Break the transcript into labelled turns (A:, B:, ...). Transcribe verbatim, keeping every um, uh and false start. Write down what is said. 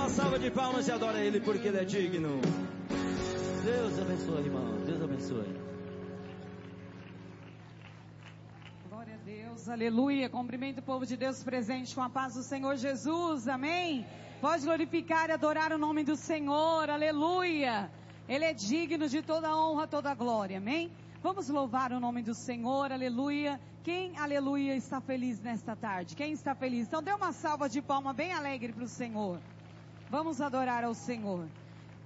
A: uma salva de palmas e adora Ele porque Ele é digno.
B: Deus abençoe, irmão. Deus abençoe.
C: Glória a Deus, aleluia. Cumprimento o povo de Deus presente com a paz do Senhor Jesus, amém. Pode glorificar e adorar o nome do Senhor, aleluia. Ele é digno de toda honra, toda glória, amém. Vamos louvar o nome do Senhor, aleluia. Quem, aleluia, está feliz nesta tarde? Quem está feliz? Então dê uma salva de palma bem alegre para o Senhor. Vamos adorar ao Senhor.